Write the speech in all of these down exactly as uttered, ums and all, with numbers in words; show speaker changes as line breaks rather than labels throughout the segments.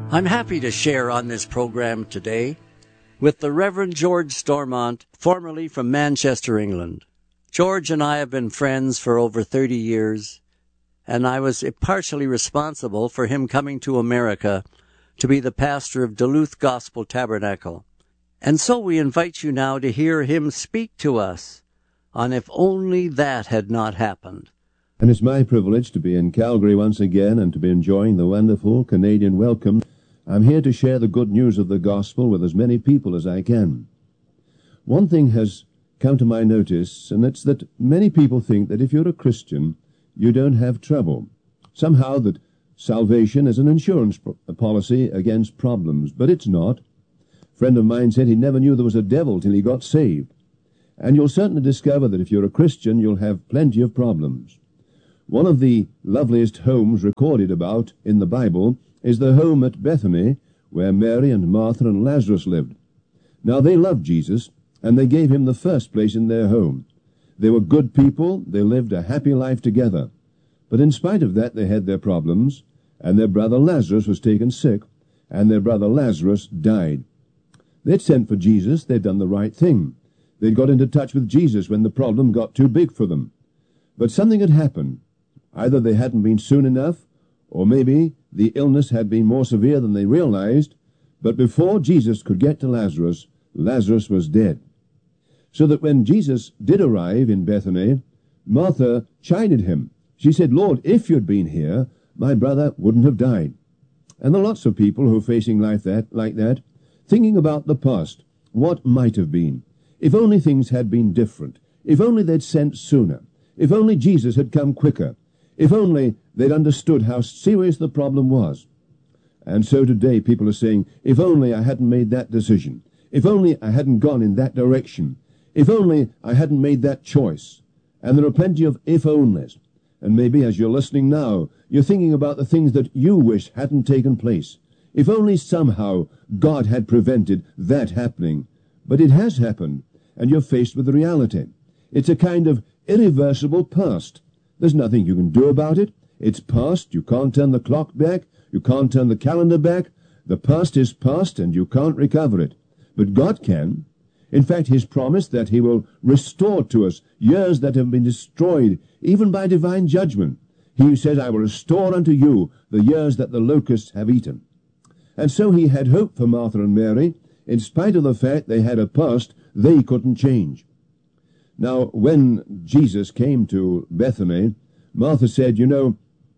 I'm happy to share on this program today with the Reverend George Stormont, formerly from Manchester, England. George and I have been friends for over thirty years, and I was partially responsible for him coming to America to be the pastor of Duluth Gospel Tabernacle. And so we invite you now to hear him speak to us on If Only That Had Not Happened.
And it's my privilege to be in Calgary once again and to be enjoying the wonderful Canadian welcome. I'm here to share the good news of the gospel with as many people as I can. One thing has come to my notice, and it's that many people think that if you're a Christian, you don't have trouble. Somehow that salvation is an insurance policy against problems, but it's not. A friend of mine said he never knew there was a devil till he got saved. And you'll certainly discover that if you're a Christian, you'll have plenty of problems. One of the loveliest homes recorded about in the Bible is the home at Bethany, where Mary and Martha and Lazarus lived. Now they loved Jesus, and they gave him the first place in their home. They were good people, they lived a happy life together. But in spite of that, they had their problems, and their brother Lazarus was taken sick, and their brother Lazarus died. They'd sent for Jesus, they'd done the right thing. They'd got into touch with Jesus when the problem got too big for them. But something had happened. Either they hadn't been soon enough, or maybe the illness had been more severe than they realized, but before Jesus could get to Lazarus, Lazarus was dead. So that when Jesus did arrive in Bethany, Martha chided him. She said, "Lord, if you'd been here, my brother wouldn't have died." And there are lots of people who are facing life that, like that, thinking about the past, what might have been. If only things had been different. If only they'd sent sooner. If only Jesus had come quicker. If only they'd understood how serious the problem was. And so today people are saying, if only I hadn't made that decision. If only I hadn't gone in that direction. If only I hadn't made that choice. And there are plenty of if-onlys. And maybe as you're listening now, you're thinking about the things that you wish hadn't taken place. If only somehow God had prevented that happening. But it has happened, and you're faced with the reality. It's a kind of irreversible past. There's nothing you can do about it. It's past. You can't turn the clock back. You can't turn the calendar back. The past is past, and you can't recover it. But God can. In fact, He's promised that He will restore to us years that have been destroyed, even by divine judgment. He says, "I will restore unto you the years that the locusts have eaten." And so He had hope for Martha and Mary, in spite of the fact they had a past they couldn't change. Now, when Jesus came to Bethany, Martha said, "You know,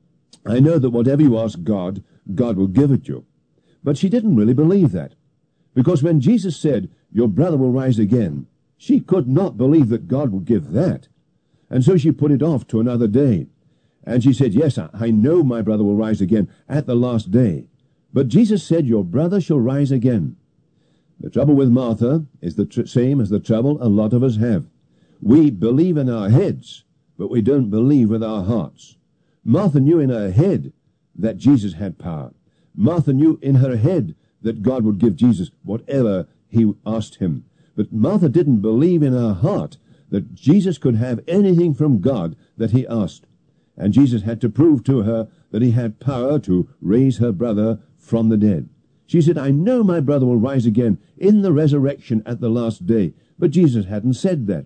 I know that whatever you ask God, God will give it you." But she didn't really believe that. Because when Jesus said, "Your brother will rise again," she could not believe that God would give that. And so she put it off to another day. And she said, "Yes, I know my brother will rise again at the last day." But Jesus said, "Your brother shall rise again." The trouble with Martha is the tr- same as the trouble a lot of us have. We believe in our heads, but we don't believe with our hearts. Martha knew in her head that Jesus had power. Martha knew in her head that God would give Jesus whatever He asked Him. But Martha didn't believe in her heart that Jesus could have anything from God that He asked. And Jesus had to prove to her that He had power to raise her brother from the dead. She said, "I know my brother will rise again in the resurrection at the last day." But Jesus hadn't said that.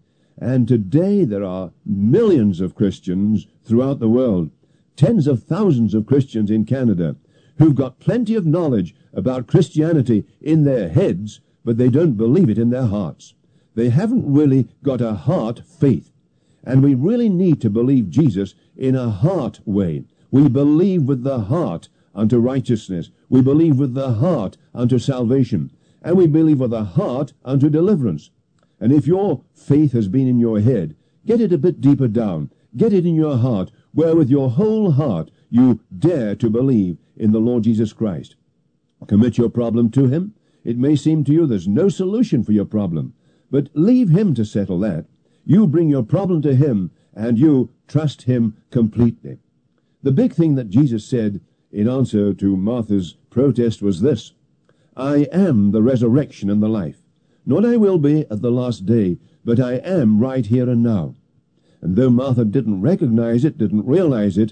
And today there are millions of Christians throughout the world, tens of thousands of Christians in Canada, who've got plenty of knowledge about Christianity in their heads, but they don't believe it in their hearts. They haven't really got a heart faith. And we really need to believe Jesus in a heart way. We believe with the heart unto righteousness. We believe with the heart unto salvation. And we believe with the heart unto deliverance. And if your faith has been in your head, get it a bit deeper down. Get it in your heart, where with your whole heart you dare to believe in the Lord Jesus Christ. Commit your problem to Him. It may seem to you there's no solution for your problem, but leave Him to settle that. You bring your problem to Him, and you trust Him completely. The big thing that Jesus said in answer to Martha's protest was this: "I am the resurrection and the life. Not I will be at the last day, but I am right here and now." And though Martha didn't recognize it, didn't realize it,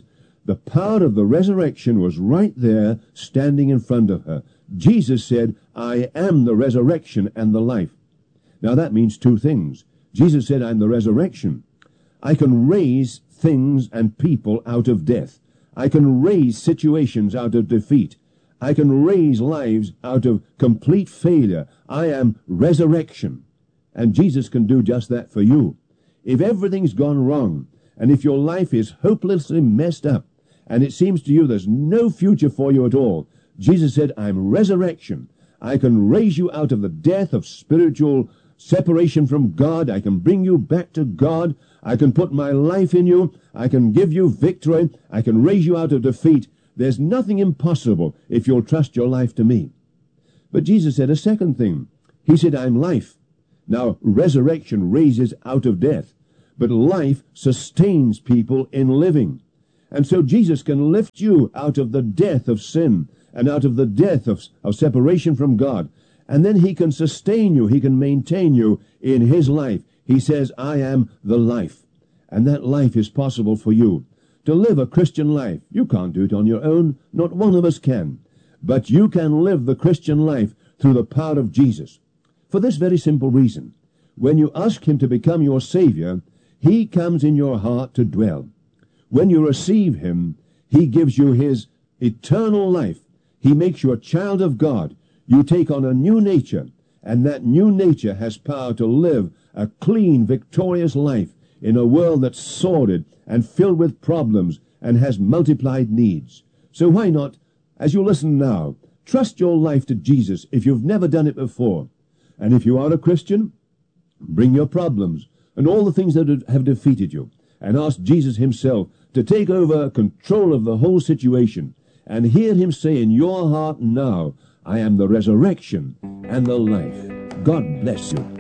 The power of the resurrection was right there, standing in front of her. Jesus said, I am the resurrection and the life. Now that means two things. Jesus said, I'm the resurrection. I can raise things and people out of death. I can raise situations out of defeat. I can raise lives out of complete failure. I am resurrection. And Jesus can do just that for you. If everything's gone wrong, and if your life is hopelessly messed up, and it seems to you there's no future for you at all, Jesus said, I'm resurrection. I can raise you out of the death of spiritual separation from God. I can bring you back to God. I can put my life in you. I can give you victory. I can raise you out of defeat. There's nothing impossible if you'll trust your life to me. But Jesus said a second thing. He said, I'm life. Now, resurrection raises out of death, but life sustains people in living. And so Jesus can lift you out of the death of sin and out of the death of, of separation from God. And then he can sustain you. He can maintain you in his life. He says, I am the life. And that life is possible for you. To live a Christian life, you can't do it on your own. Not one of us can. But you can live the Christian life through the power of Jesus. For this very simple reason. When you ask him to become your Savior, he comes in your heart to dwell. When you receive him, he gives you his eternal life. He makes you a child of God. You take on a new nature, and that new nature has power to live a clean, victorious life in a world that's sordid and filled with problems and has multiplied needs. So why not, as you listen now, trust your life to Jesus if you've never done it before. And if you are a Christian, bring your problems and all the things that have defeated you and ask Jesus himself to take over control of the whole situation and hear him say in your heart now, I am the resurrection and the life. God bless you.